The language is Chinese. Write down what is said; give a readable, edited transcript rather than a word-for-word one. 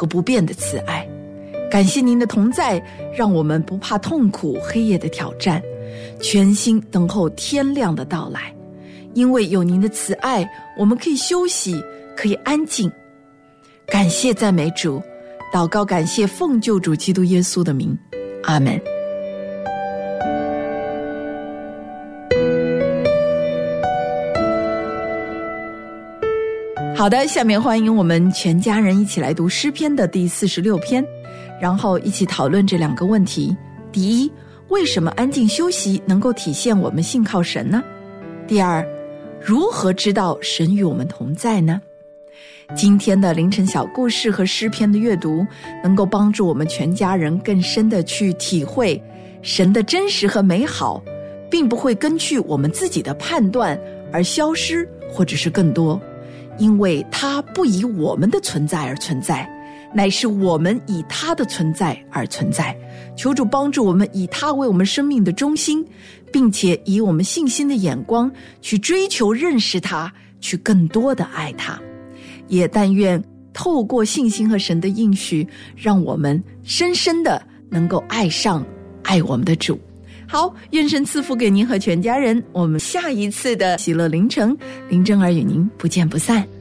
和不变的慈爱。感谢您的同在，让我们不怕痛苦黑夜的挑战，全心等候天亮的到来。因为有您的慈爱，我们可以休息，可以安静。感谢赞美主，祷告感谢奉救主基督耶稣的名，阿们。好的，下面欢迎我们全家人一起来读诗篇的第46篇，然后一起讨论这2个问题。第一，为什么安静休息能够体现我们信靠神呢？第二，如何知道神与我们同在呢？今天的凌晨小故事和诗篇的阅读，能够帮助我们全家人更深地去体会神的真实和美好，并不会根据我们自己的判断而消失或者是更多，因为它不以我们的存在而存在，乃是我们以它的存在而存在。求主帮助我们以它为我们生命的中心，并且以我们信心的眼光去追求认识它，去更多的爱它。也但愿透过信心和神的应许，让我们深深的能够爱上爱我们的主。好，愿神赐福给您和全家人，我们下一次的喜乐凌晨，林真儿与您不见不散。